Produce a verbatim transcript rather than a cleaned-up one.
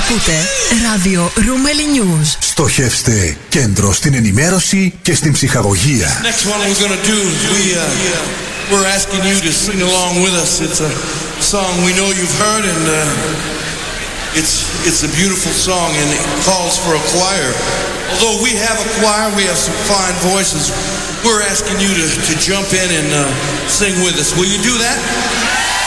Ακούτε ράδιο Ρούμελι News. Στοχεύστε κέντρο στην ενημέρωση και στην ψυχαγωγία. Next one we're gonna do is we uh, we're asking you to sing along with us. It's a song we know you've heard, and uh, it's it's a beautiful song, and it calls for a choir. Although we have a choir, we have some fine voices. We're asking you to to jump in and uh, sing with us. Will you do that?